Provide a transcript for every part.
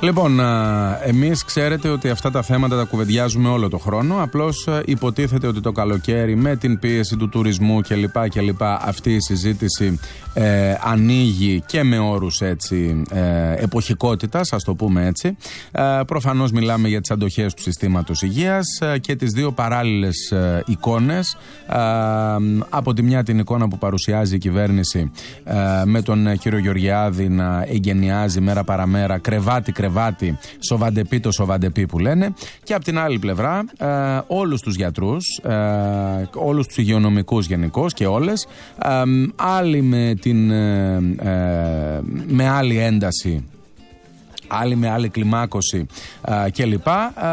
Λοιπόν, εμείς ξέρετε ότι αυτά τα θέματα τα κουβεντιάζουμε όλο το χρόνο. Απλώς υποτίθεται ότι το καλοκαίρι με την πίεση του τουρισμού κλπ. Αυτή η συζήτηση ανοίγει και με όρους έτσι, εποχικότητας, ας το πούμε έτσι. Προφανώς μιλάμε για τις αντοχές του συστήματος υγείας και τις δύο παράλληλες εικόνες. Από τη μια την εικόνα που παρουσιάζει η κυβέρνηση με τον κύριο Γεωργιάδη να εγκαινιάζει μέρα παραμέρα, κρεβάτι, σοβαντεπί το σοβαντεπί που λένε, και από την άλλη πλευρά όλους τους γιατρούς, όλους τους υγειονομικούς γενικώς και όλες, άλλοι με άλλη ένταση, άλλοι με άλλη κλιμάκωση κλπ.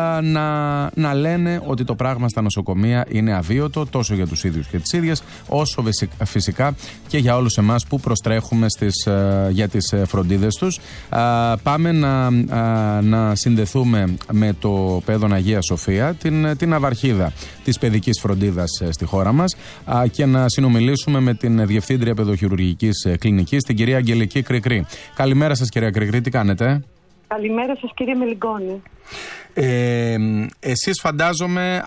Να λένε ότι το πράγμα στα νοσοκομεία είναι αβίωτο τόσο για τους ίδιους και τις ίδιες, όσο φυσικά και για όλους εμάς που προστρέχουμε για τις φροντίδες τους. Πάμε να συνδεθούμε με το Παιδόν Αγία Σοφία, την ναυαρχίδα της παιδικής φροντίδας στη χώρα μας, και να συνομιλήσουμε με την Διευθύντρια Παιδοχειρουργικής Κλινικής, την κυρία Αγγελική Κρικρή. Καλημέρα σας, κυρία Κρικρή, τι κάνετε? Καλημέρα σας, κύριε Μελιγκόνη. Εσείς φαντάζομαι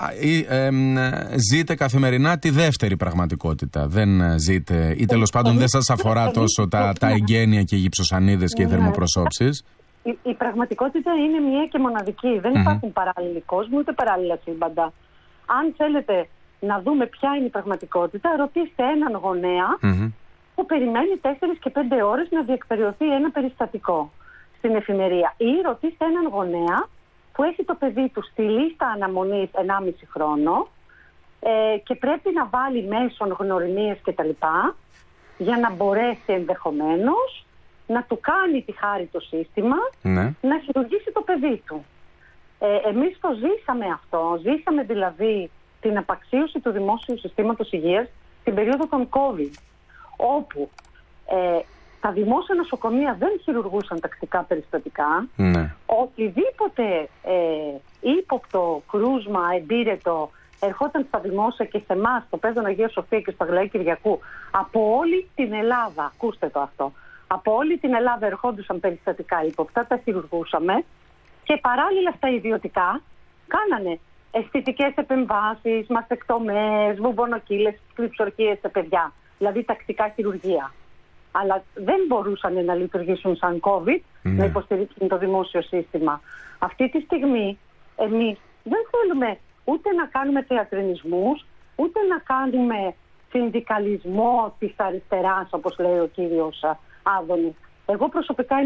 ζείτε καθημερινά τη δεύτερη πραγματικότητα. Δεν ζείτε, ή τέλος πάντων δεν σας αφορά τόσο τα εγγένεια και οι γυψοσανίδες και οι θερμοπροσώψεις. Η πραγματικότητα είναι μία και μοναδική. Δεν υπάρχουν παράλληλοι κόσμοι, ούτε παράλληλα σύμπαντα. Αν θέλετε να δούμε ποια είναι η πραγματικότητα, ρωτήστε έναν γονέα που περιμένει 4 και 5 ώρες να διεκπεριωθεί ένα περιστατικό στην εφημερία, ή ρωτήστε έναν γονέα που έχει το παιδί του στη λίστα αναμονής 1,5 χρόνο και πρέπει να βάλει μέσον γνωριμίες κτλ. Για να μπορέσει ενδεχομένως να του κάνει τη χάρη το σύστημα, να χειρουργήσει το παιδί του. Εμείς το ζήσαμε αυτό. Ζήσαμε δηλαδή την απαξίωση του δημόσιου συστήματος υγείας την περίοδο των COVID, όπου τα δημόσια νοσοκομεία δεν χειρουργούσαν τακτικά περιστατικά. Οτιδήποτε ύποπτο κρούσμα, εμπείρετο, ερχόταν στα δημόσια και σε εμάς, στο Παιδόν Αγία Σοφία και στο Αγλαΐ Κυριακού, από όλη την Ελλάδα, ακούστε το αυτό, από όλη την Ελλάδα ερχόντουσαν περιστατικά ύποπτα, τα χειρουργούσαμε, και παράλληλα στα ιδιωτικά κάνανε αισθητικές επεμβάσεις, μαστεκτομές, βουβονοκύλες, κλειψορκίες σε παιδιά, δηλαδή τακτικά χειρουργία. Αλλά δεν μπορούσαν να λειτουργήσουν σαν COVID, να υποστηρίξουν το δημόσιο σύστημα. Αυτή τη στιγμή εμείς δεν θέλουμε ούτε να κάνουμε θεατρινισμούς, ούτε να κάνουμε συνδικαλισμό της αριστεράς, όπως λέει ο κύριος Άδωνης. Εγώ προσωπικά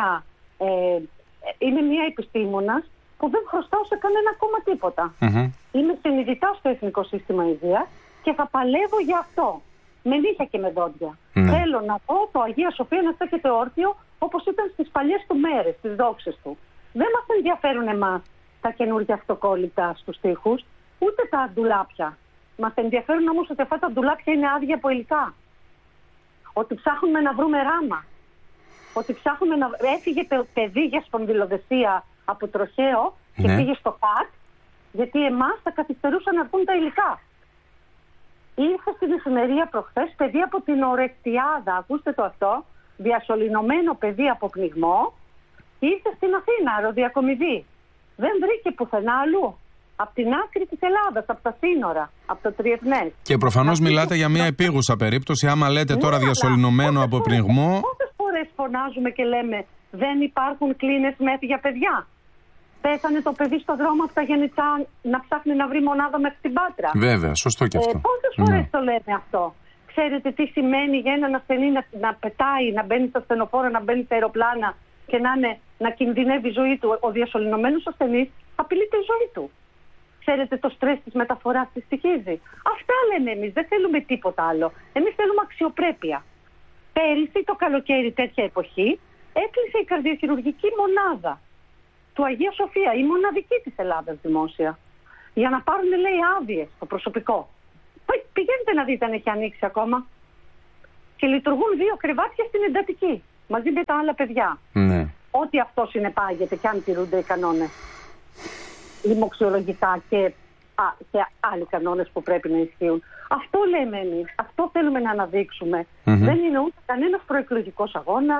είμαι μία επιστήμονας που δεν χρωστάω σε κανένα κόμμα τίποτα. Είμαι συνειδητά στο Εθνικό Σύστημα Υγείας και θα παλεύω για αυτό. Με νύχια και με δόντια. Θέλω να δω το Αγία Σοφία να στέκεται όρθιο όπως ήταν στις παλιές του μέρες, στις δόξες του. Δεν μας ενδιαφέρουν εμάς τα καινούργια αυτοκόλλητα στους τοίχους, ούτε τα ντουλάπια. Μας ενδιαφέρουν όμως ότι αυτά τα ντουλάπια είναι άδεια από υλικά. Ότι ψάχνουμε να βρούμε ράμα. Ότι ψάχνουμε να... Έφυγε παιδί για σπονδυλοδεσία από τροχαίο και πήγε στο ΚΑΤ, γιατί εμάς θα καθυστερούσαν να έρθουν τα υλικά. Ήρθε στην εφημερία προχθές παιδί από την Ορεκτιάδα, ακούστε το αυτό, διασωληνωμένο παιδί από πνιγμό, ήρθε στην Αθήνα, αεροδιακομιδή. Δεν βρήκε πουθενά αλλού. Από την άκρη της Ελλάδας, από τα σύνορα, από το Τριεθνές. Και προφανώς μιλάτε για μια επίγουσα περίπτωση. Άμα λέτε τώρα διασωληνωμένο από πνιγμό. Πόσες φορές φωνάζουμε και λέμε δεν υπάρχουν κλίνες μέθη για παιδιά? Πέθανε το παιδί στο δρόμο από τα Γενιτσά να ψάχνει να βρει μονάδα μέχρι την Πάτρα. Βέβαια, σωστό και αυτό. Πόσες φορές το λέμε αυτό? Ξέρετε τι σημαίνει για έναν ασθενή να πετάει, να μπαίνει στα ασθενοφόρα, να μπαίνει στα αεροπλάνα και να κινδυνεύει η ζωή του? Ο διασωληνωμένος ασθενής απειλείται η ζωή του. Ξέρετε το στρες της μεταφοράς τι στοιχίζει? Αυτά λέμε εμείς, δεν θέλουμε τίποτα άλλο. Εμείς θέλουμε αξιοπρέπεια. Πέρυσι το καλοκαίρι τέτοια εποχή έκλεισε η καρδιοχειρουργική μονάδα του Αγία Σοφία, η μοναδική της Ελλάδας δημόσια, για να πάρουν, λέει, άδειες στο προσωπικό. Πηγαίνετε να δείτε αν έχει ανοίξει ακόμα. Και λειτουργούν 2 κρεβάτια στην εντατική, μαζί με τα άλλα παιδιά. Ό,τι αυτό συνεπάγεται και αν τηρούνται οι κανόνες λοιμοξιολογικά και άλλοι κανόνες που πρέπει να ισχύουν. Αυτό λέμε εμείς, αυτό θέλουμε να αναδείξουμε. Δεν είναι ούτε κανένας προεκλογικός αγώνας,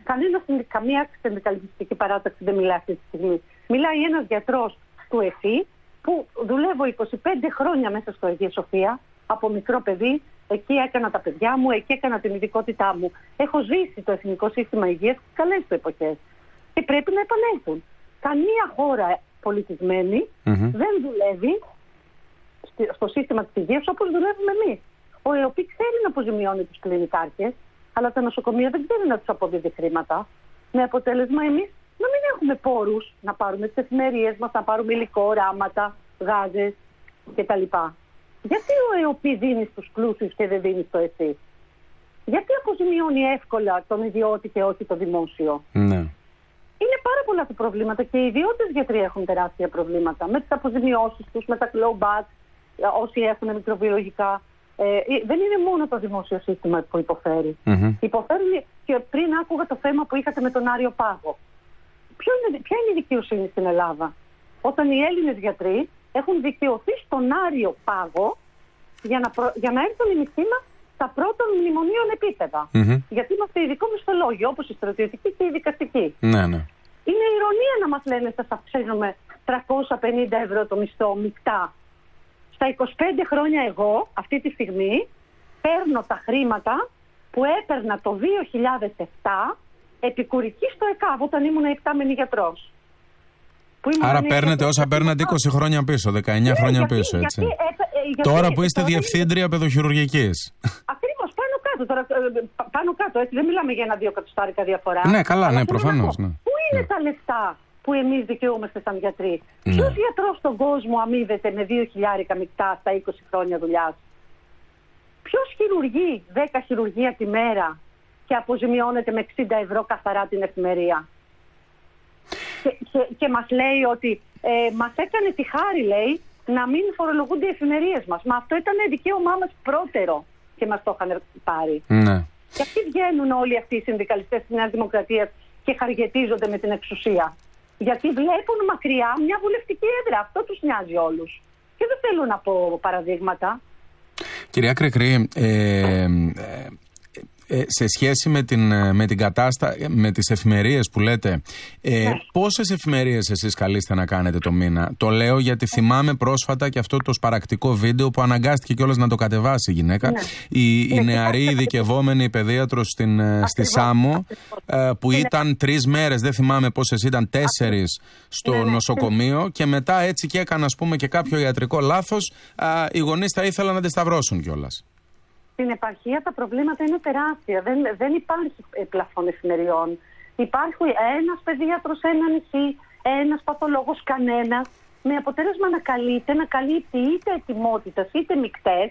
καμία συνδικαλιστική παράταξη δεν μιλάει αυτή τη στιγμή. Μιλάει ένας γιατρός του ΕΦΗ που δουλεύω 25 χρόνια μέσα στο Αγία Σοφία, από μικρό παιδί. Εκεί έκανα τα παιδιά μου, εκεί έκανα την ειδικότητά μου. Έχω ζήσει το Εθνικό Σύστημα Υγείας στις καλές του εποχές. Και πρέπει να επανέλθουν. Καμία χώρα πολιτισμένη δεν δουλεύει στο σύστημα της υγείας όπως δουλεύουμε εμείς. Ο ΕΟΠΗ ξέρει να αποζημιώνει τους κλινικάρχες, αλλά τα νοσοκομεία δεν ξέρουν να τους αποδίδει χρήματα. Με αποτέλεσμα εμείς να μην έχουμε πόρους να πάρουμε τις εφημερίες μας, να πάρουμε υλικό, οράματα, γάζες κτλ. Γιατί ο ΕΟΠΗ δίνει στους πλούσιους και δεν δίνει στο ΕΣΥ? Γιατί αποζημιώνει εύκολα τον ιδιώτη και όχι το δημόσιο? Ναι. Είναι πάρα πολλά τα προβλήματα και οι ιδιώτες γιατροί έχουν τεράστια προβλήματα με τις αποζημιώσεις τους, με τα clawback, όσοι έχουν μικροβιολογικά. Δεν είναι μόνο το δημόσιο σύστημα που υποφέρει. Υποφέρουν και πριν άκουγα το θέμα που είχατε με τον Άριο Πάγο. Ποια είναι η δικαιοσύνη στην Ελλάδα? Όταν οι Έλληνες γιατροί έχουν δικαιωθεί στον Άριο Πάγο για να έρθουν οι μισθοί μας στα πρώτων μνημονίων επίπεδα. Γιατί είμαστε ειδικό μισθολόγιο, όπως η στρατιωτική και η δικαστική. Ναι. Είναι ηρωνία να μας λένε θα σας αυξήσουμε 350 ευρώ το μισθό μεικτά. Στα 25 χρόνια εγώ, αυτή τη στιγμή, παίρνω τα χρήματα που έπαιρνα το 2007 επικουρική στο ΕΚΑΒ όταν ήμουν υπτάμενη γιατρός. Άρα παίρνετε όσα παίρνατε 20 χρόνια πίσω, 19 χρόνια πίσω, έτσι. Τώρα που είστε διευθύντρια παιδοχειρουργικής. Ακριβώς, πάνω κάτω, έτσι. Δεν μιλάμε για 1-2 εκατοστάρικα διαφορά. Ναι, καλά, ναι, προφανώς. Ναι. Πού είναι τα λεφτά που εμείς δικαιούμαστε σαν γιατροί? Ποιος γιατρός στον κόσμο αμείβεται με 2.000 μεικτά στα 20 χρόνια δουλειάς? Ποιος χειρουργεί 10 χειρουργία τη μέρα και αποζημιώνεται με 60 ευρώ καθαρά την εφημερία? Και μας λέει ότι μας έκανε τη χάρη, λέει, να μην φορολογούνται οι εφημερίες μας. Μα αυτό ήταν δικαίωμά μας πρώτερο και μας το είχαν πάρει. Ναι. Και αυτοί βγαίνουν όλοι αυτοί οι συνδικαλιστές της Νέας Δημοκρατίας και χαργετίζονται με την εξουσία. Γιατί βλέπουν μακριά μια βουλευτική έδρα. Αυτό τους νοιάζει όλους. Και δεν θέλω να πω παραδείγματα. Κυρία Κρεκρή, σε σχέση με την κατάσταση, με τις εφημερίες που λέτε, πόσες εφημερίες εσείς καλείστε να κάνετε το μήνα? Το λέω γιατί θυμάμαι πρόσφατα και αυτό το σπαρακτικό βίντεο που αναγκάστηκε κιόλας να το κατεβάσει η γυναίκα. Η νεαρή ειδικευόμενη παιδίατρος στη Σάμο, που ήταν 3 μέρες, δεν θυμάμαι πόσες ήταν, 4 στο νοσοκομείο, και μετά έτσι και έκανε, ας πούμε, και κάποιο ιατρικό λάθος, οι γονείς θα ήθελαν να τη σταυρώσουν κιόλας. Στην επαρχία τα προβλήματα είναι τεράστια. Δεν υπάρχει πλαφόν εφημεριών. Υπάρχει ένας παιδίατρος σε ένα νησί, ένας παθολόγος κανένας, με αποτέλεσμα να καλύπτει είτε ετοιμότητες είτε μεικτές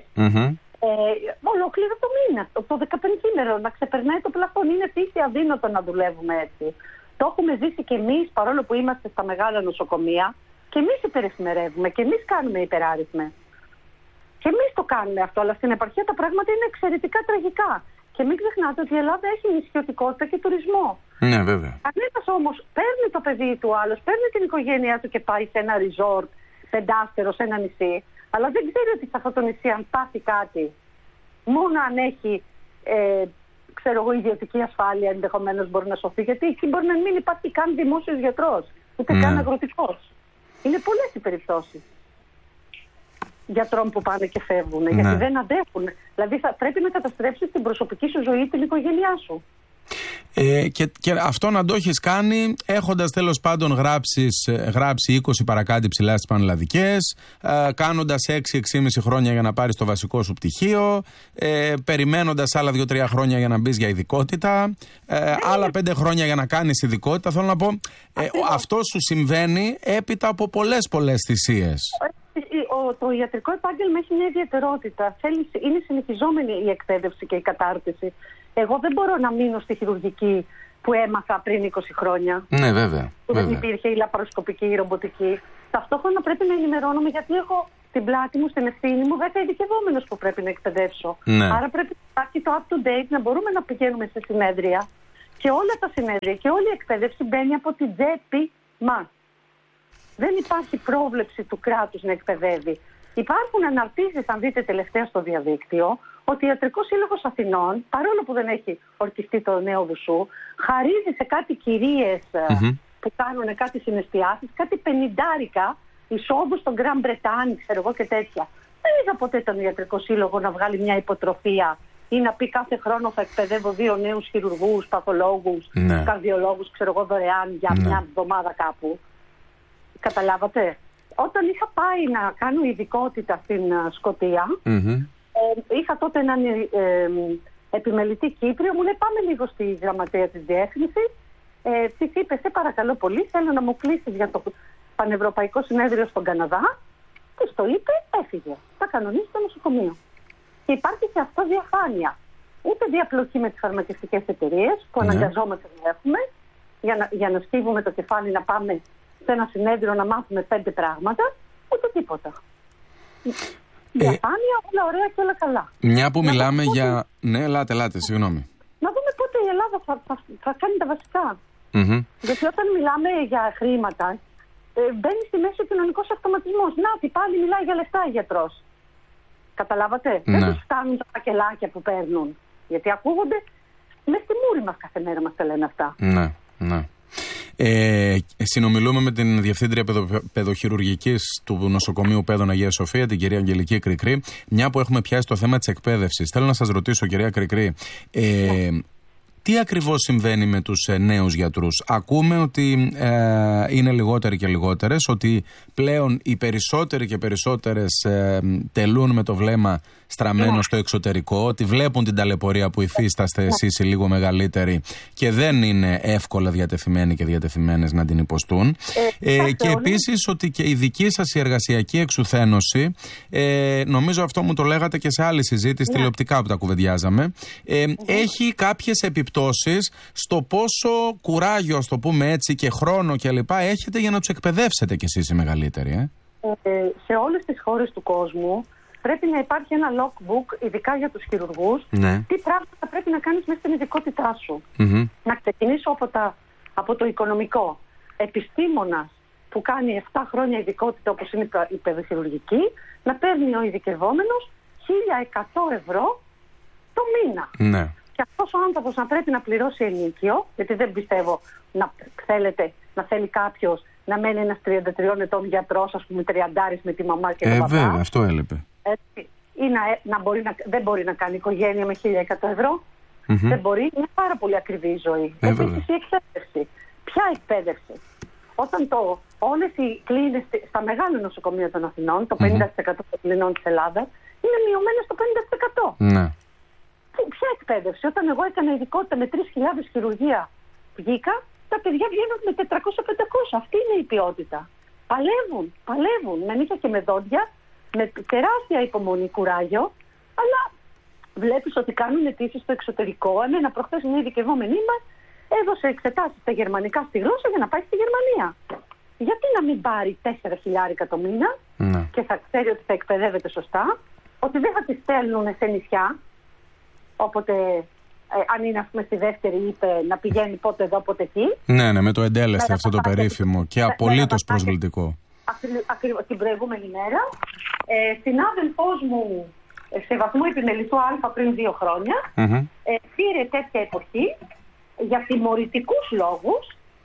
ολόκληρο το μήνα, το 15ήμερο, να ξεπερνάει το πλαφόν. Είναι φύση αδύνατο να δουλεύουμε έτσι. Το έχουμε ζήσει και εμείς, παρόλο που είμαστε στα μεγάλα νοσοκομεία, και εμείς υπερεφημερεύουμε και εμείς κάνουμε υπεράριθμες. Και εμείς το κάνουμε αυτό, αλλά στην επαρχία τα πράγματα είναι εξαιρετικά τραγικά. Και μην ξεχνάτε ότι η Ελλάδα έχει νησιωτικότητα και τουρισμό. Ναι, βέβαια. Κανένας όμως παίρνει το παιδί του, άλλος παίρνει την οικογένειά του και πάει σε ένα resort 5άστερο, σε ένα νησί. Αλλά δεν ξέρει ότι σε αυτό το νησί, αν πάθει κάτι, μόνο αν έχει ιδιωτική ασφάλεια, ενδεχομένως μπορεί να σωθεί. Γιατί εκεί μπορεί να μην υπάρχει καν δημόσιος γιατρός, ούτε καν αγροτικός. Είναι πολλές οι περιπτώσεις γιατρών που πάνε και φεύγουν, γιατί δεν αντέχουν. Δηλαδή πρέπει να καταστρέψεις την προσωπική σου ζωή, την οικογένειά σου. Και αυτό να το έχεις κάνει έχοντας τέλος πάντων γράψει 20 παρακάτω ψηλά στις πανελλαδικές, κάνοντας 6-6,5 χρόνια για να πάρεις το βασικό σου πτυχίο, περιμένοντας άλλα 2-3 χρόνια για να μπεις για ειδικότητα, άλλα 5 χρόνια για να κάνεις ειδικότητα. Θέλω να πω, αυτό σου συμβαίνει έπειτα από πολλές θυσίες. Το ιατρικό επάγγελμα έχει μια ιδιαιτερότητα. Είναι συνεχιζόμενη η εκπαίδευση και η κατάρτιση. Εγώ δεν μπορώ να μείνω στη χειρουργική που έμαθα πριν 20 χρόνια. Ναι, βέβαια. Που δεν υπήρχε η λαπαροσκοπική, η ρομποτική. Ταυτόχρονα πρέπει να ενημερώνομαι, γιατί έχω στην πλάτη μου, στην ευθύνη μου 10 ειδικευόμενους που πρέπει να εκπαιδεύσω. Ναι. Άρα πρέπει να υπάρχει το up to date, να μπορούμε να πηγαίνουμε σε συνέδρια. Και όλα τα συνέδρια και όλη η εκπαίδευση μπαίνει από την τσέπη μας. Δεν υπάρχει πρόβλεψη του κράτους να εκπαιδεύει. Υπάρχουν αναρτήσεις, αν δείτε τελευταία στο διαδίκτυο, ότι ο Ιατρικός Σύλλογος Αθηνών, παρόλο που δεν έχει ορκιστεί το νέο Βουσού, χαρίζει σε κάτι κυρίες που κάνουν κάτι συναισθιάσεις, κάτι 50 εισόδου στον Γκραν Μπρετάνη, ξέρω εγώ και τέτοια. Δεν είδα ποτέ τον Ιατρικό Σύλλογο να βγάλει μια υποτροφία ή να πει κάθε χρόνο θα εκπαιδεύω 2 νέους χειρουργούς, παθολόγους, καρδιολόγους, ξέρω εγώ, δωρεάν για μια εβδομάδα κάπου. Καταλάβατε. Όταν είχα πάει να κάνω ειδικότητα στην Σκωτία, είχα τότε έναν επιμελητή Κύπριο, μου λέει πάμε λίγο στη γραμματεία της διεύθυνσης. Της είπε, σε παρακαλώ πολύ, θέλω να μου κλείσεις για το Πανευρωπαϊκό Συνέδριο στον Καναδά. Της το είπε, έφυγε. Θα κανονίσει το νοσοκομείο. Και υπάρχει και αυτό διαφάνεια. Ούτε διαπλοκή με τις φαρμακευτικές εταιρείες που αναγκαζόμαστε να έχουμε για να σκύβουμε το κεφάλι να πάμε σε ένα συνέδριο να μάθουμε 5 πράγματα, ούτε τίποτα. Διαφάνεια, όλα ωραία και όλα καλά. Μια που μιλάμε για... Ναι, ελάτε, συγγνώμη. Να δούμε πότε η Ελλάδα θα κάνει τα βασικά. Γιατί όταν μιλάμε για χρήματα, μπαίνει στη μέση ο κοινωνικός αυτοματισμός. Να, πάλι μιλάει για λεφτά ο γιατρός. Καταλάβατε. Δεν τους φτάνουν τα φακελάκια που παίρνουν. Γιατί ακούγονται μες στη μούρη μας κάθε μέρα μας τα λένε αυτά. Ναι. Συνομιλούμε με την Διευθύντρια Παιδοχειρουργικής του Νοσοκομείου Παίδων Αγία Σοφία, την κυρία Αγγελική Κρικρή. Μια που έχουμε πιάσει το θέμα της εκπαίδευσης, θέλω να σας ρωτήσω, κυρία Κρικρή, τι ακριβώς συμβαίνει με τους νέους γιατρούς? Ακούμε ότι είναι λιγότεροι και λιγότερες, ότι πλέον οι περισσότεροι και περισσότερες τελούν με το βλέμμα στραμμένο στο εξωτερικό, ότι βλέπουν την ταλαιπωρία που υφίσταστε εσείς οι λίγο μεγαλύτεροι και δεν είναι εύκολα διατεθειμένοι και διατεθειμένες να την υποστούν. Και επίσης ότι και η δική σας η εργασιακή εξουθένωση, νομίζω αυτό μου το λέγατε και σε άλλη συζήτηση τηλεοπτικά που τα κουβεντιάζαμε, έχει κάποιες επιπτώσεις στο πόσο κουράγιο, ας το πούμε έτσι, και χρόνο κλπ. Έχετε για να τους εκπαιδεύσετε κι εσείς οι μεγαλύτεροι. Σε όλες τις χώρες του κόσμου πρέπει να υπάρχει ένα logbook, ειδικά για τους χειρουργούς, τι πράγματα πρέπει να κάνεις μέσα στην ειδικότητά σου. Να ξεκινήσω από το οικονομικό. Επιστήμονας που κάνει 7 χρόνια ειδικότητα, όπως είναι η παιδοχειρουργική, να παίρνει ο ειδικευόμενος 1.100 ευρώ το μήνα. Και αυτός ο άνθρωπος να πρέπει να πληρώσει ενίκιο, γιατί δεν πιστεύω να θέλει κάποιος να μένει ένας 33 ετών γιατρός, ας πούμε 30 με τη μαμά και τον παπά. Βέβαια, αυτό έλειπε. Ή δεν μπορεί να κάνει οικογένεια με 1.100 ευρώ. Δεν μπορεί, είναι πάρα πολύ ακριβή η ζωή. Επίσης η εκπαίδευση. Ποια εκπαίδευση? Όταν όλες οι κλίνες στα μεγάλα νοσοκομεία των Αθηνών, το 50% των κλινών της Ελλάδας, είναι μειωμένες στο 50%. Ποια εκπαίδευση? Όταν εγώ έκανα ειδικότητα με 3.000 χειρουργία, βγήκα, τα παιδιά βγαίνουν με 400-500. Αυτή είναι η ποιότητα. Παλεύουν με νύχια και με δόντια, με τεράστια υπομονή, κουράγιο, αλλά βλέπεις ότι κάνουν αιτήσεις στο εξωτερικό. Εμένα προχθές μια ειδικευόμενή μας έδωσε εξετάσεις στα γερμανικά στη γλώσσα για να πάει στη Γερμανία. Γιατί να μην πάρει 4.000 το μήνα και θα ξέρει ότι θα εκπαιδεύεται σωστά, ότι δεν θα τη στέλνουν σε νησιά, όποτε αν είναι, ας πούμε, στη δεύτερη, είπε να πηγαίνει πότε εδώ, πότε εκεί. Ναι, με το εντέλεσθε αυτό το περίφημο και απολύτως προσβλητικό. Ακριβώς την προηγούμενη μέρα. Συνάδελφός μου σε βαθμό επιμελητού Α πριν 2 χρόνια πήρε τέτοια εποχή για τιμωρητικούς λόγους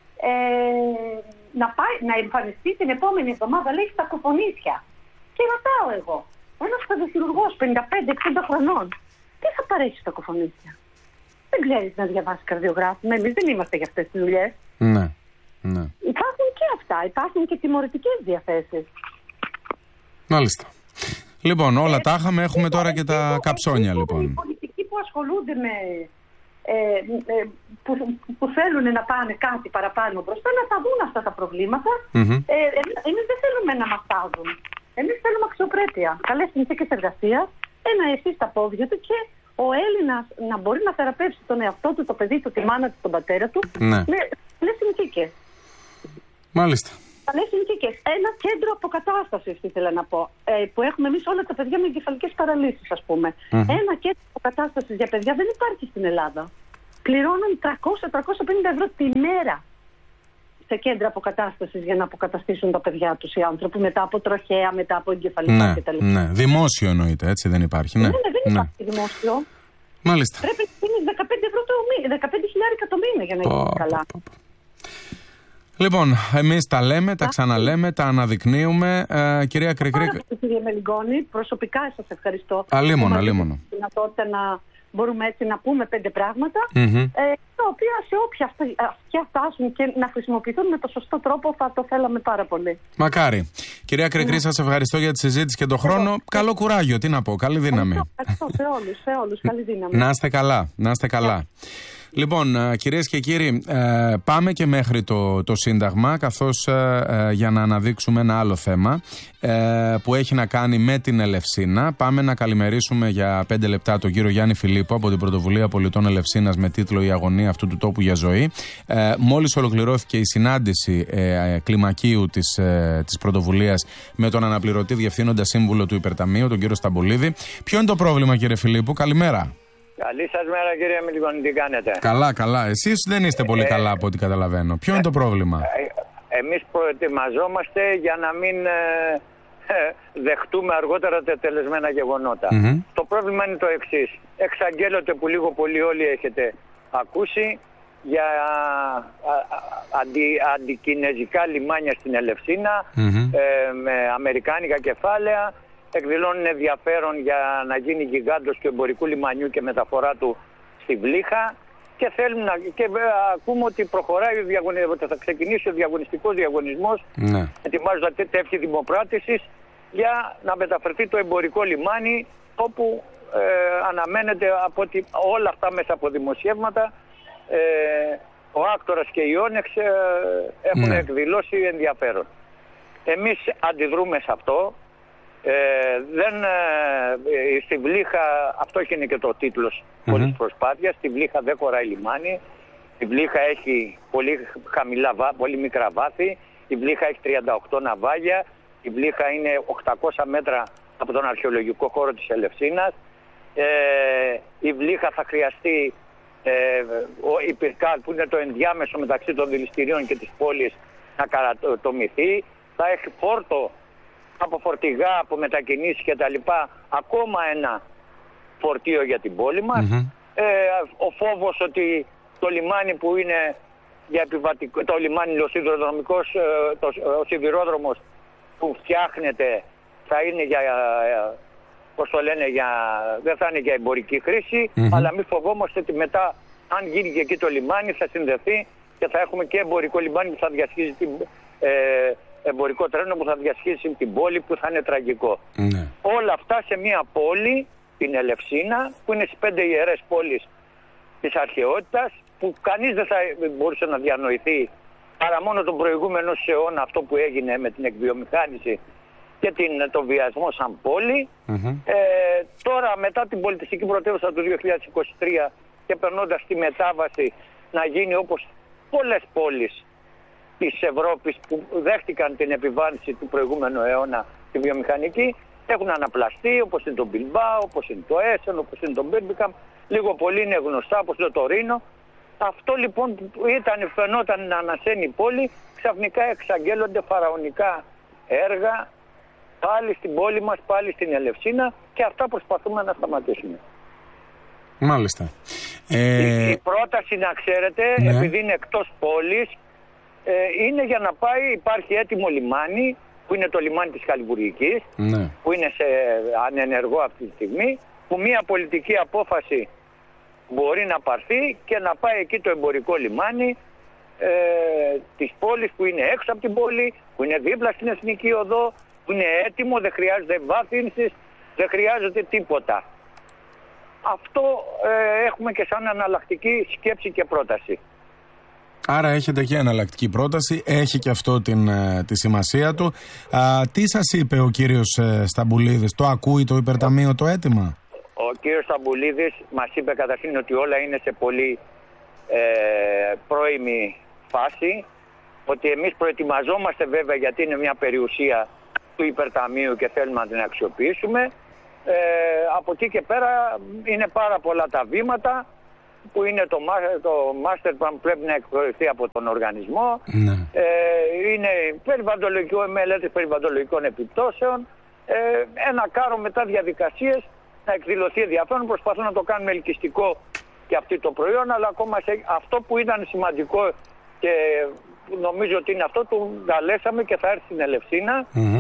να εμφανιστεί την επόμενη εβδομάδα, λέει, στα Κοφονήσια. Και ρωτάω εγώ, ένας παιδοχειρουργός 55-60 χρονών, τι θα παρέχει στα Κοφονήσια? Δεν ξέρεις να διαβάσει καρδιογράφημα. Εμείς δεν είμαστε για αυτές τις δουλειές. Ναι. Υπάρχουν και αυτά. Υπάρχουν και τιμωρητικές διαθέσεις. Μάλιστα. Λοιπόν, όλα τα είχαμε. Έχουμε τώρα και τα καψόνια, λοιπόν. Οι πολιτικοί που ασχολούνται που θέλουν να πάνε κάτι παραπάνω μπροστά, να τα δουν αυτά τα προβλήματα. Εμείς δεν θέλουμε να μας τάζουν. Εμείς θέλουμε αξιοπρέπεια. Καλές συνθήκες εργασίας, ένα εσύ στα πόδια του και ο Έλληνας να μπορεί να θεραπεύσει τον εαυτό του, το παιδί του, τη μάνα του, τον πατέρα του, με καλές συνθήκες. Μάλιστα. Καλές συνθήκες. Ένα κέντρο αποκατάστασης, ήθελα να πω, που έχουμε εμείς όλα τα παιδιά με εγκεφαλικές παραλύσεις, ας πούμε. Ένα κέντρο αποκατάστασης για παιδιά δεν υπάρχει στην Ελλάδα. Πληρώνουν 300-350 ευρώ τη μέρα σε κέντρα αποκατάστασης για να αποκαταστήσουν τα παιδιά τους οι άνθρωποι μετά από τροχαία, μετά από εγκεφαλικά κτλ. Ναι, δημόσιο εννοείται, έτσι δεν υπάρχει. Ναι, δεν υπάρχει δημόσιο. Μάλιστα. Πρέπει να στείλεις 15.000 το μήνα για να γίνει καλά. Λοιπόν, εμείς τα λέμε, τα ξαναλέμε, τα αναδεικνύουμε. Κυρία Κρικρή. Κύριε Μελιγόνη, προσωπικά σας ευχαριστώ. Αλίμονο. Τη δυνατότητα να μπορούμε έτσι να πούμε 5 πράγματα, τα οποία σε όποια αυτιά φτάσουν και να χρησιμοποιηθούν με το σωστό τρόπο θα το θέλαμε πάρα πολύ. Μακάρι. Κυρία Κρικρή, σας ευχαριστώ για τη συζήτηση και τον χρόνο. Καλό κουράγιο, τι να πω, καλή δύναμη. Ευχαριστώ σε όλους, καλή δύναμη. Να είστε καλά. Λοιπόν, κυρίες και κύριοι, πάμε και μέχρι το Σύνταγμα, καθώς για να αναδείξουμε ένα άλλο θέμα που έχει να κάνει με την Ελευσίνα. Πάμε να καλημερίσουμε για 5 λεπτά τον κύριο Γιάννη Φιλίππο από την Πρωτοβουλία Πολιτών Ελευσίνας με τίτλο «Η αγωνία αυτού του τόπου για ζωή». Μόλις ολοκληρώθηκε η συνάντηση κλιμακίου της πρωτοβουλίας με τον αναπληρωτή διευθύνοντα σύμβουλο του Υπερταμείου, τον κύριο Σταμπολίδη. Ποιο είναι το πρόβλημα, κύριε Φιλίππου? Καλημέρα. Καλή σας μέρα, κύριε Μιλιγόνη, τι κάνετε? Καλά. Εσείς δεν είστε πολύ καλά από ό,τι καταλαβαίνω. Ποιο είναι το πρόβλημα? Εμείς προετοιμαζόμαστε για να μην δεχτούμε αργότερα τελεσμένα γεγονότα. Το πρόβλημα είναι το εξής. Εξαγγέλλονται που λίγο πολύ όλοι έχετε ακούσει για αντικινεζικά λιμάνια στην Ελευσίνα, με αμερικάνικα κεφάλαια. Εκδηλώνουν ενδιαφέρον για να γίνει γιγάντος του εμπορικού λιμανιού και μεταφορά του στη Βλύχα και θέλουν και ακούμε ότι προχωράει ότι θα ξεκινήσει ο διαγωνιστικός διαγωνισμός. Ετοιμάζονται τέτοιοι δημοπράτησης για να μεταφερθεί το εμπορικό λιμάνι, όπου αναμένεται από ότι όλα αυτά μέσα από δημοσιεύματα ο Άκτορας και η Όνεξ έχουν εκδηλώσει ενδιαφέρον. Εμείς αντιδρούμε σε αυτό. Στη Βλύχα, αυτό είναι και το τίτλος πολλής προσπάθειας, στη Βλύχα δεν χωράει λιμάνι, η Βλύχα έχει πολύ μικρά βάθη, η Βλύχα έχει 38 ναυάγια, η Βλύχα είναι 800 μέτρα από τον αρχαιολογικό χώρο της Ελευσίνας, η Βλύχα θα χρειαστεί η Πυρκάλ, που είναι το ενδιάμεσο μεταξύ των δηληστηρίων και της πόλης, να καρατομηθεί, θα έχει φόρτο από φορτηγά, από μετακινήσεις και τα λοιπά, ακόμα ένα φορτίο για την πόλη μας. Ο φόβος ότι το λιμάνι που είναι για επιβατικό, το λιμάνι ο σιδηροδρομικός, ο σιδηρόδρομος που φτιάχνεται θα είναι για, πώς το λένε, δεν θα είναι για εμπορική χρήση, αλλά μην φοβόμαστε ότι μετά, αν γίνει και εκεί το λιμάνι, θα συνδεθεί και θα έχουμε και εμπορικό λιμάνι που θα διασχίζει την εμπορικό τρένο που θα διασχίσει την πόλη, που θα είναι τραγικό. Όλα αυτά σε μια πόλη, την Ελευσίνα, που είναι στις 5 ιερές πόλεις της αρχαιότητας, που κανείς δεν θα μπορούσε να διανοηθεί παρά μόνο τον προηγούμενο αιώνα αυτό που έγινε με την εκβιομηχάνηση και τον βιασμό σαν πόλη. Τώρα μετά την πολιτιστική πρωτεύουσα του 2023 και περνώντας τη μετάβαση να γίνει όπως πολλές πόλεις της Ευρώπης που δέχτηκαν την επιβάρυνση του προηγούμενου αιώνα τη βιομηχανική, έχουν αναπλαστεί, όπως είναι το Μπιλμπάο, όπως είναι το Έσεν, όπως είναι το Μπίρμπικαμ, λίγο πολύ είναι γνωστά, όπως είναι το Ρήνο. Αυτό λοιπόν που φαινόταν να ανασένει η πόλη, ξαφνικά εξαγγέλλονται φαραωνικά έργα πάλι στην πόλη μας, πάλι στην Ελευσίνα, και αυτά προσπαθούμε να σταματήσουμε. Μάλιστα. Η πρόταση, να ξέρετε, επειδή είναι εκτός πόλης, είναι για να πάει, υπάρχει έτοιμο λιμάνι, που είναι το λιμάνι της Χαλιβουργικής, που είναι ανενεργό αυτή τη στιγμή, που μια πολιτική απόφαση μπορεί να πάρθει και να πάει εκεί το εμπορικό λιμάνι της πόλης, που είναι έξω από την πόλη, που είναι δίπλα στην Εθνική Οδό, που είναι έτοιμο, δεν χρειάζεται βάθυνση, δεν χρειάζεται τίποτα. Αυτό έχουμε και σαν αναλλακτική σκέψη και πρόταση. Άρα έχετε και εναλλακτική πρόταση, έχει και αυτό τη σημασία του. Τι σας είπε ο κύριος Σταμπουλίδης, το ακούει το Υπερταμείο το αίτημα? Ο κύριος Σταμπουλίδης μας είπε καταρχήν ότι όλα είναι σε πολύ πρώιμη φάση, ότι εμείς προετοιμαζόμαστε βέβαια, γιατί είναι μια περιουσία του Υπερταμείου και θέλουμε να την αξιοποιήσουμε. Από εκεί και πέρα είναι πάρα πολλά τα βήματα. που είναι το master plan που πρέπει να εκπληρωθεί από τον οργανισμό. Ναι. Είναι μελέτες περιβαλλοντολογικών επιπτώσεων. Ένα κάρο μετά διαδικασίες να εκδηλωθεί ενδιαφέρον. Προσπαθούν να το κάνουμε ελκυστικό και αυτό το προϊόν, αλλά ακόμα αυτό που ήταν σημαντικό και νομίζω ότι είναι αυτό, του καλέσαμε και θα έρθει στην Ελευσίνα,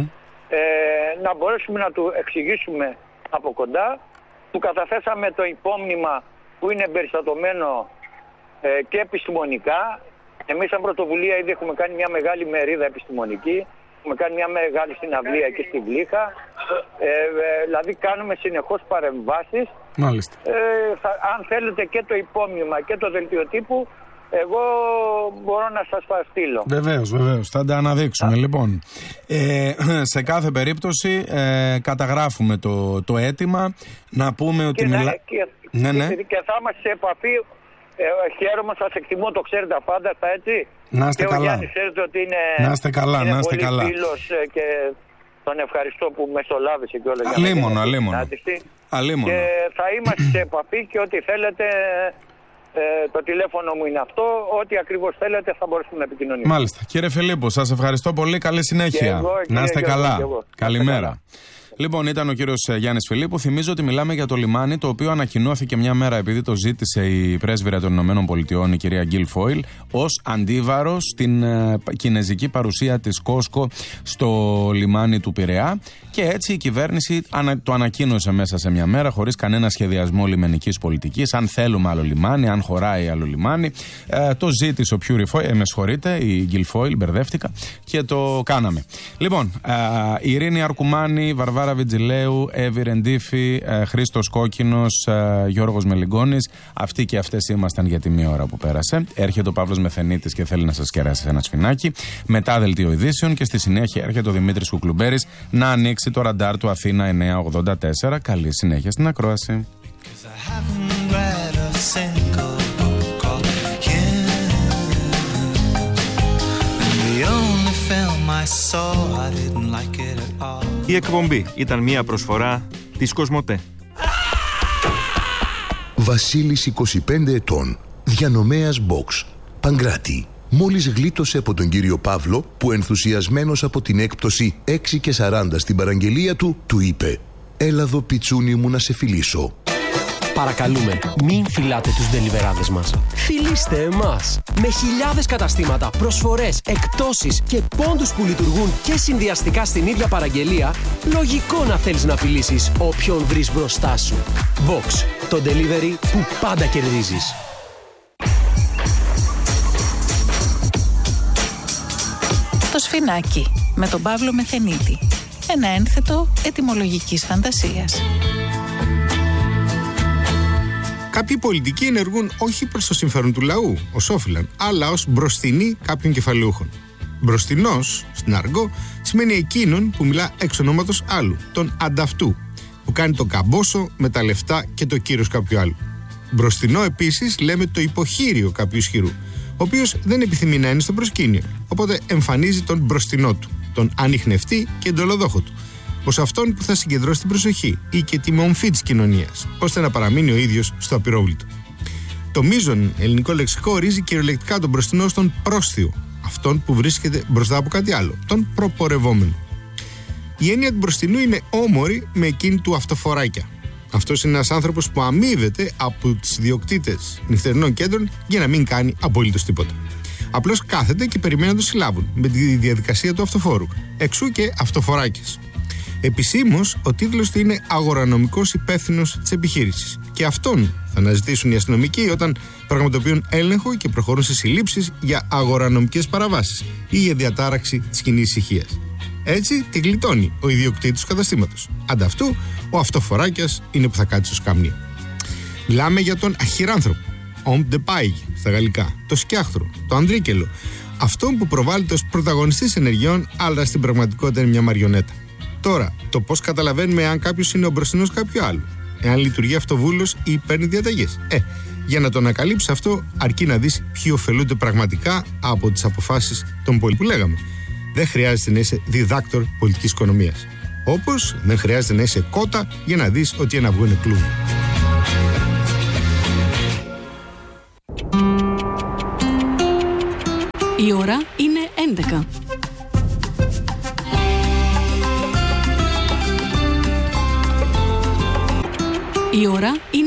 να μπορέσουμε να του εξηγήσουμε από κοντά. Του καταθέσαμε το υπόμνημα που είναι εμπεριστατωμένο και επιστημονικά. Εμείς σαν πρωτοβουλία ήδη έχουμε κάνει μια μεγάλη μερίδα επιστημονική. Έχουμε κάνει μια μεγάλη συναυλία εκεί στη Βλήχα. Δηλαδή κάνουμε συνεχώς παρεμβάσεις. Μάλιστα. Αν θέλετε και το υπόμνημα και το δελτίο τύπου, εγώ μπορώ να σας τα στείλω. Βεβαίως, θα τα αναδείξουμε. Λοιπόν, σε κάθε περίπτωση καταγράφουμε το αίτημα, να πούμε ότι και θα είμαστε σε επαφή. Χαίρομαι, σας εκτιμώ, το ξέρετε πάντα, έτσι. Να είστε καλά. Και ο Γιάννης ξέρετε ότι είναι, πολύ φίλος και τον ευχαριστώ που μεσολάβησε και όλα Αλίμονο. Και θα είμαστε σε επαφή και ό,τι θέλετε, το τηλέφωνο μου είναι αυτό, ό,τι ακριβώς θέλετε θα μπορέσουμε να επικοινωνήσουμε. Μάλιστα. Κύριε Φιλίππου, σας ευχαριστώ πολύ, καλή συνέχεια. Να είστε καλά. Καλημέρα. Λοιπόν, ήταν ο κύριος Γιάννης Φιλίππου. Θυμίζω ότι μιλάμε για το λιμάνι, το οποίο ανακοινώθηκε μια μέρα, επειδή το ζήτησε η πρέσβυρα των ΗΠΑ, η κυρία Γκίλ Φόιλ, ως αντίβαρο στην κινεζική παρουσία της Κόσκο στο λιμάνι του Πειραιά. Και έτσι η κυβέρνηση το ανακοίνωσε μέσα σε μια μέρα, χωρίς κανένα σχεδιασμό λιμενικής πολιτικής. Αν θέλουμε άλλο λιμάνι, αν χωράει άλλο λιμάνι. Το ζήτησε ο με συγχωρείτε, η Γκίλ Φόιλ, μπερδεύτηκα, και το κάναμε. Λοιπόν, η Ειρήνη Αρκουμάνη, Βαρβάρα Βιτζιλέου, Εύη Ρεντίφη, Χρήστος Κόκκινος, Γιώργος Μελιγκόνης. Αυτοί και αυτές ήμασταν για τη μία ώρα που πέρασε. Έρχεται ο Παύλος Μεθενίτης και θέλει να σας κεράσει ένα σφινάκι. Μετά δελτίο ειδήσεων και στη συνέχεια έρχεται ο Δημήτρης Κουκλουμπέρης να ανοίξει το ραντάρ του Αθήνα 984. Καλή συνέχεια στην ακρόαση. Η εκπομπή ήταν μια προσφορά της Κοσμοτέ. Βασίλης, 25 ετών, διανομέας box, Παγκράτη. Μόλις γλίτωσε από τον κύριο Παύλο, που ενθουσιασμένος από την έκπτωση 6,40 στην παραγγελία του, του είπε «Έλα εδώ πιτσούνι μου να σε φιλήσω». Παρακαλούμε, μην φυλάτε τους ντελιβεράδες μας. Φιλήστε εμάς. Με χιλιάδες καταστήματα, προσφορές, εκπτώσεις και πόντους που λειτουργούν και συνδυαστικά στην ίδια παραγγελία, λογικό να θέλεις να φιλήσεις όποιον βρεις μπροστά σου. Box, το delivery που πάντα κερδίζεις. Το σφινάκι με τον Παύλο Μεθενίτη. Ένα ένθετο ετυμολογικής φαντασίας. Κάποιοι πολιτικοί ενεργούν όχι προς το συμφέρον του λαού, ως όφυλαν, αλλά ως μπροστινοί κάποιων κεφαλαιούχων. Μπροστινός, στην αργό, σημαίνει εκείνον που μιλά εξ ονόματος άλλου, τον ανταυτού, που κάνει τον καμπόσο με τα λεφτά και το κύρος κάποιου άλλου. Μπροστινό επίσης λέμε το υποχείριο κάποιου ισχυρού, ο οποίος δεν επιθυμεί να είναι στο προσκήνιο, οπότε εμφανίζει τον μπροστινό του, τον ανιχνευτή και εντολοδόχο του, ως αυτόν που θα συγκεντρώσει την προσοχή ή και τη μομφή της κοινωνίας, ώστε να παραμείνει ο ίδιος στο απειρόβλητο. Το μείζον ελληνικό λεξικό ορίζει κυριολεκτικά τον μπροστινό στον πρόσθεο, αυτόν που βρίσκεται μπροστά από κάτι άλλο, τον προπορευόμενο. Η έννοια του μπροστινού είναι όμορη με εκείνη του αυτοφοράκια. Αυτός είναι ένας άνθρωπος που αμείβεται από τους ιδιοκτήτες νυχτερινών κέντρων για να μην κάνει απολύτως τίποτα. Απλώς κάθεται και περιμένει να το συλλάβουν με τη διαδικασία του αυτοφόρου. Εξού και αυτοφοράκιας. Επισήμως, ο τίτλος του είναι αγορανομικός υπεύθυνος της επιχείρησης. Και αυτόν θα αναζητήσουν οι αστυνομικοί όταν πραγματοποιούν έλεγχο και προχωρούν σε συλλήψεις για αγορανομικές παραβάσεις ή για διατάραξη της κοινής ησυχίας. Έτσι τη γλιτώνει ο ιδιοκτήτης του καταστήματος. Ανταυτού, ο αυτοφοράκιας είναι που θα κάτσει στο σκαμνί. Μιλάμε για τον αχυράνθρωπο, homme de paille στα γαλλικά, το σκιάχτρο, το ανδρίκελο, αυτόν που προβάλλεται ως πρωταγωνιστής ενεργειών, αλλά στην πραγματικότητα είναι μια μαριονέτα. Τώρα, το πώς καταλαβαίνουμε αν κάποιος είναι ο μπροστινός κάποιου άλλου, εάν λειτουργεί αυτοβούλος ή παίρνει διαταγές. Για να το ανακαλύψεις αυτό, αρκεί να δεις ποιοι ωφελούνται πραγματικά από τις αποφάσεις των που λέγαμε. Δεν χρειάζεται να είσαι διδάκτορ πολιτικής οικονομίας. Όπως δεν χρειάζεται να είσαι κότα για να δεις ότι ένα αυγό είναι κλούβι. Η ώρα είναι 11. Η ώρα είναι